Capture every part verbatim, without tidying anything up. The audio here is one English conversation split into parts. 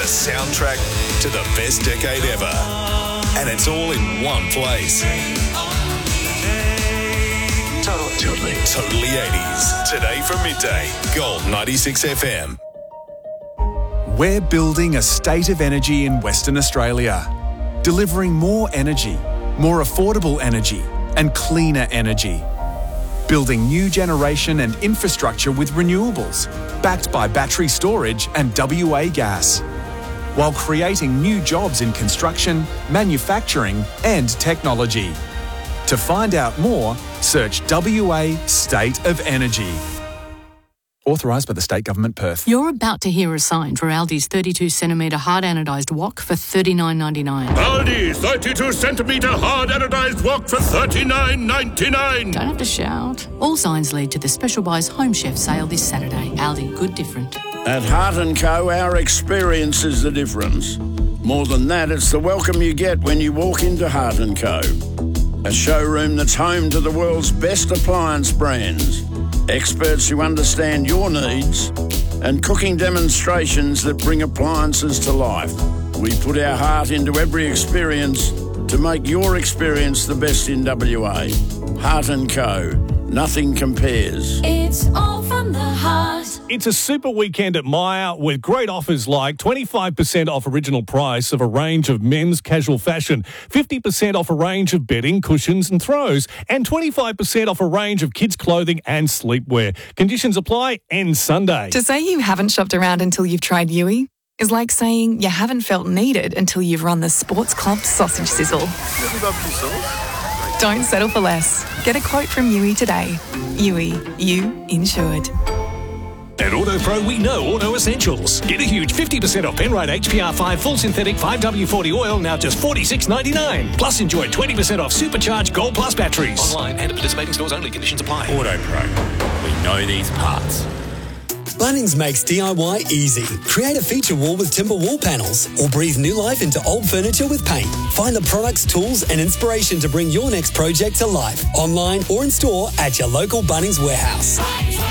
soundtrack to the best decade ever. And it's all in one place. Totally. Totally. Totally eighties. Today from midday, Gold ninety-six F M. We're building a state of energy in Western Australia, delivering more energy, more affordable energy, and cleaner energy. Building new generation and infrastructure with renewables, backed by battery storage and W A gas, while creating new jobs in construction, manufacturing, and technology. To find out more, search W A State of Energy. Authorised by the State Government, Perth. You're about to hear a sign for Aldi's thirty-two centimetre hard anodised wok for thirty-nine ninety-nine. Aldi thirty-two centimetre hard anodised wok for thirty-nine ninety-nine. Don't have to shout. All signs lead to the Special Buys Home Chef sale this Saturday. Aldi, good different. At Heart and Co, our experience is the difference. More than that, it's the welcome you get when you walk into Heart and Co. A showroom that's home to the world's best appliance brands, experts who understand your needs, and cooking demonstrations that bring appliances to life. We put our heart into every experience to make your experience the best in W A. Heart and Co. Nothing compares. It's all from the heart. It's a super weekend at Myer with great offers like twenty-five percent off original price of a range of men's casual fashion, fifty percent off a range of bedding, cushions and throws, and twenty-five percent off a range of kids' clothing and sleepwear. Conditions apply, end Sunday. To say you haven't shopped around until you've tried Yui is like saying you haven't felt needed until you've run the Sports Club sausage sizzle. Don't settle for less. Get a quote from Yui today. Yui, you insured. At AutoPro, we know auto essentials. Get a huge fifty percent off Penrite H P R five full synthetic five W forty oil, now just forty-six ninety-nine. Plus, enjoy twenty percent off supercharged Gold Plus batteries. Online and at participating stores only. Conditions apply. AutoPro. We know these parts. Bunnings makes D I Y easy. Create a feature wall with timber wall panels or breathe new life into old furniture with paint. Find the products, tools and inspiration to bring your next project to life. Online or in store at your local Bunnings warehouse.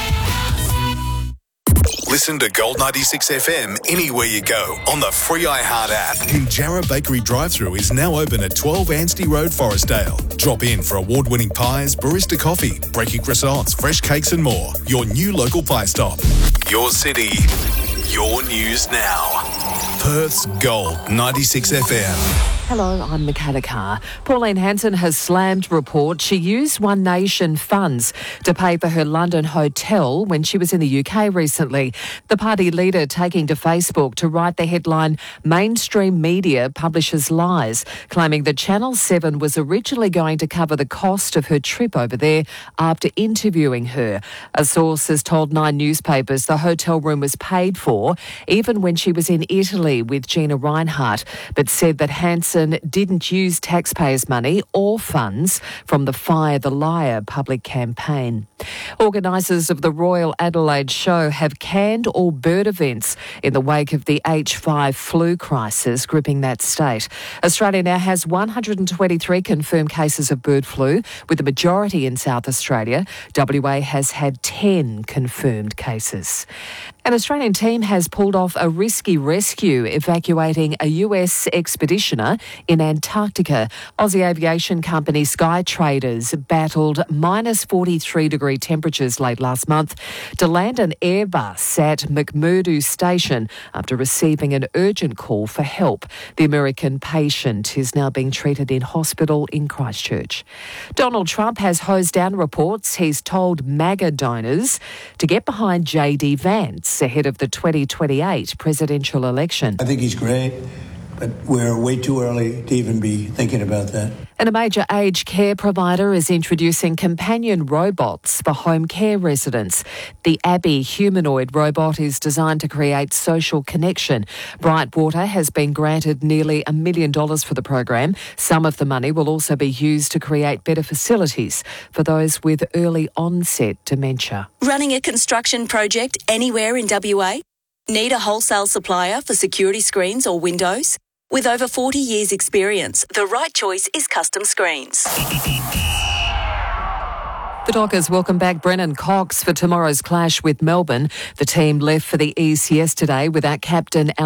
Listen to Gold ninety-six F M anywhere you go on the free iHeart app. The Jarrah Bakery drive-thru is now open at twelve Anstey Road, Forestdale. Drop in for award-winning pies, barista coffee, breaking croissants, fresh cakes and more. Your new local pie stop. Your city, your news now. Perth's Gold ninety-six F M. Hello, I'm Michaela Carr. Pauline Hanson has slammed reports she used One Nation funds to pay for her London hotel when she was in the U K recently. The party leader taking to Facebook to write the headline, "Mainstream Media Publishes Lies," claiming that Channel seven was originally going to cover the cost of her trip over there after interviewing her. A source has told Nine newspapers the hotel room was paid for, even when she was in Italy with Gina Reinhardt, but said that Hanson didn't use taxpayers' money or funds from the Fire the Liar public campaign. Organisers of the Royal Adelaide Show have canned all bird events in the wake of the H five flu crisis gripping that state. Australia now has one hundred twenty-three confirmed cases of bird flu, with the majority in South Australia. W A has had ten confirmed cases. An Australian team has pulled off a risky rescue, evacuating a U S expeditioner in Antarctica. Aussie aviation company Skytraders battled minus forty-three degree temperatures late last month to land an Airbus at McMurdo Station after receiving an urgent call for help. The American patient is now being treated in hospital in Christchurch. Donald Trump has hosed down reports he's told MAGA donors to get behind J D Vance ahead of the twenty twenty-eight presidential election. I think he's great, but we're way too early to even be thinking about that. And a major aged care provider is introducing companion robots for home care residents. The Abby humanoid robot is designed to create social connection. Brightwater has been granted nearly a million dollars for the program. Some of the money will also be used to create better facilities for those with early onset dementia. Running a construction project anywhere in W A? Need a wholesale supplier for security screens or windows? With over forty years' experience, the right choice is Custom Screens. The Dockers welcome back Brennan Cox for tomorrow's clash with Melbourne. The team left for the East yesterday without captain